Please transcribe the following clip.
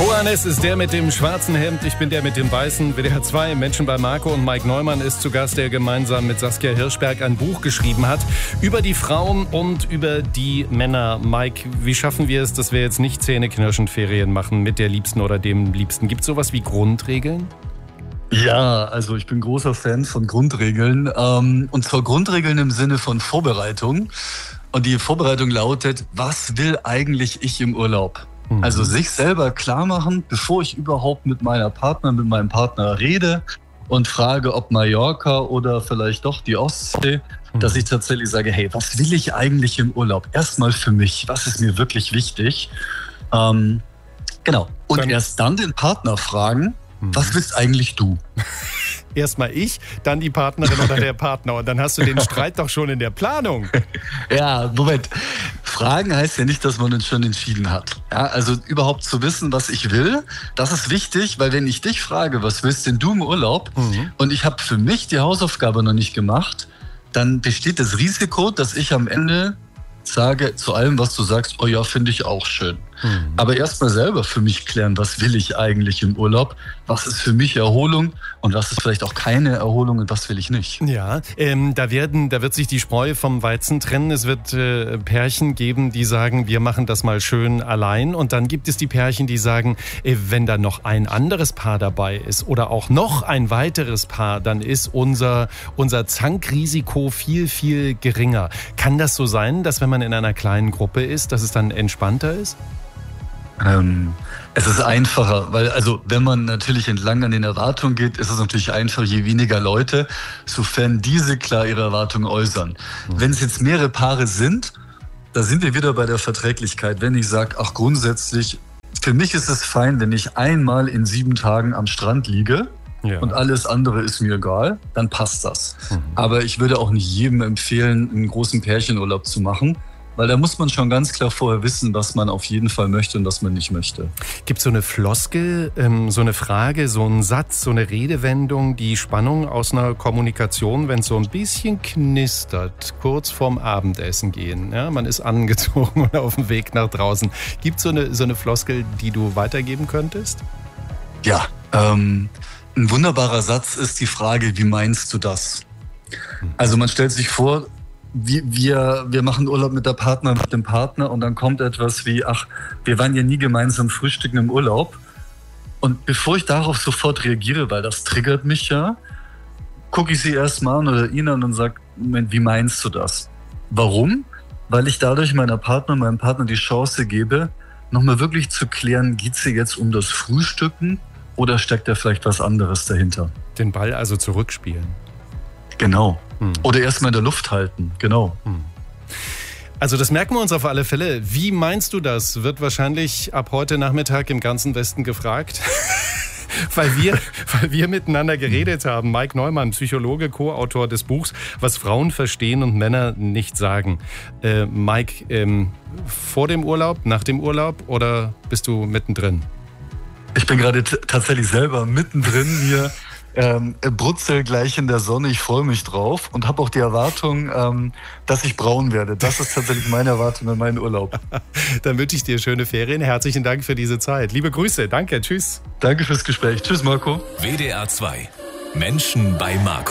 Koanes ist der mit dem schwarzen Hemd, ich bin der mit dem weißen. WDR 2, Menschen bei Marco, und Mike Neumann ist zu Gast, der gemeinsam mit Saskia Hirschberg ein Buch geschrieben hat über die Frauen und über die Männer. Mike, wie schaffen wir es, dass wir jetzt nicht zähneknirschend Ferien machen mit der Liebsten oder dem Liebsten? Gibt es sowas wie Grundregeln? Ja, also ich bin großer Fan von Grundregeln. Und zwar Grundregeln im Sinne von Vorbereitung. Und die Vorbereitung lautet, was will eigentlich ich im Urlaub? Also sich selber klar machen, bevor ich überhaupt mit meinem Partner rede und frage, ob Mallorca oder vielleicht doch die Ostsee, dass ich tatsächlich sage, hey, was will ich eigentlich im Urlaub? Erstmal für mich, was ist mir wirklich wichtig? Genau. Und erst dann den Partner fragen, was willst eigentlich du? Erstmal ich, dann die Partnerin oder der Partner. Und dann hast du den Streit doch schon in der Planung. Ja, Moment. Fragen heißt ja nicht, dass man uns schon entschieden hat. Ja, also überhaupt zu wissen, was ich will, das ist wichtig, weil wenn ich dich frage, was willst denn du im Urlaub? Und ich habe für mich die Hausaufgabe noch nicht gemacht, dann besteht das Risiko, dass ich am Ende sage zu allem, was du sagst, oh ja, finde ich auch schön. Aber erstmal selber für mich klären, was will ich eigentlich im Urlaub? Was ist für mich Erholung und was ist vielleicht auch keine Erholung und was will ich nicht? Ja, da wird sich die Spreu vom Weizen trennen. Es wird Pärchen geben, die sagen, wir machen das mal schön allein. Und dann gibt es die Pärchen, die sagen, wenn da noch ein anderes Paar dabei ist oder auch noch ein weiteres Paar, dann ist unser Zankrisiko viel, viel geringer. Kann das so sein, dass wenn man in einer kleinen Gruppe ist, dass es dann entspannter ist? Es ist einfacher, weil wenn man natürlich entlang an den Erwartungen geht, ist es natürlich einfach, je weniger Leute, sofern diese klar ihre Erwartungen äußern. Wenn es jetzt mehrere Paare sind, da sind wir wieder bei der Verträglichkeit. Wenn ich sage, ach grundsätzlich, für mich ist es fein, wenn ich einmal in 7 Tagen am Strand liege, ja, und alles andere ist mir egal, dann passt das. Aber ich würde auch nicht jedem empfehlen, einen großen Pärchenurlaub zu machen, weil da muss man schon ganz klar vorher wissen, was man auf jeden Fall möchte und was man nicht möchte. Gibt es so eine Floskel, so eine Frage, so einen Satz, so eine Redewendung, die Spannung aus einer Kommunikation, wenn es so ein bisschen knistert, kurz vorm Abendessen gehen, ja, man ist angezogen oder auf dem Weg nach draußen. Gibt es so eine Floskel, die du weitergeben könntest? Ja, ein wunderbarer Satz ist die Frage, wie meinst du das? Also man stellt sich vor, wir machen Urlaub mit dem Partner und dann kommt etwas wie, ach, wir waren ja nie gemeinsam frühstücken im Urlaub. Und bevor ich darauf sofort reagiere, weil das triggert mich ja, gucke ich sie erstmal an oder ihn an und sage, Moment, wie meinst du das? Warum? Weil ich dadurch meinem Partner die Chance gebe, nochmal wirklich zu klären, geht es hier jetzt um das Frühstücken oder steckt da vielleicht was anderes dahinter? Den Ball also zurückspielen. Genau. Oder erstmal in der Luft halten, genau. Also das merken wir uns auf alle Fälle. Wie meinst du das? Wird wahrscheinlich ab heute Nachmittag im ganzen Westen gefragt. weil wir miteinander geredet haben. Mike Neumann, Psychologe, Co-Autor des Buchs Was Frauen verstehen und Männer nicht sagen. Mike, vor dem Urlaub, nach dem Urlaub oder bist du mittendrin? Ich bin gerade tatsächlich selber mittendrin hier. Brutzel gleich in der Sonne, ich freue mich drauf und habe auch die Erwartung, dass ich braun werde. Das ist tatsächlich meine Erwartung an meinen Urlaub. Dann wünsche ich dir schöne Ferien. Herzlichen Dank für diese Zeit. Liebe Grüße, danke, tschüss. Danke fürs Gespräch. Tschüss, Marco. WDR 2, Menschen bei Marco.